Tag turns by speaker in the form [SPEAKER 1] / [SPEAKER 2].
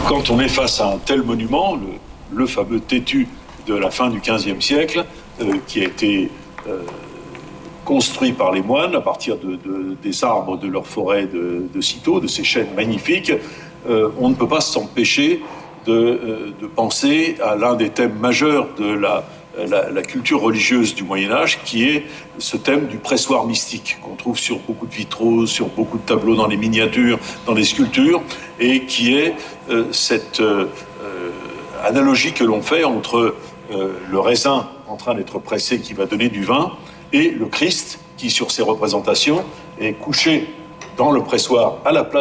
[SPEAKER 1] Quand on est face à un tel monument, le fameux Tétu de la fin du XVe siècle, qui a été construit par les moines à partir des arbres de leur forêt de Cîteaux, de ces chênes magnifiques, on ne peut pas s'empêcher de penser à l'un des thèmes majeurs de la culture religieuse du Moyen-Âge, qui est ce thème du pressoir mystique, qu'on trouve sur beaucoup de vitraux, sur beaucoup de tableaux, dans les miniatures, dans les sculptures, et qui est cette analogie que l'on fait entre le raisin en train d'être pressé qui va donner du vin, et le Christ qui, sur ses représentations, est couché dans le pressoir à la place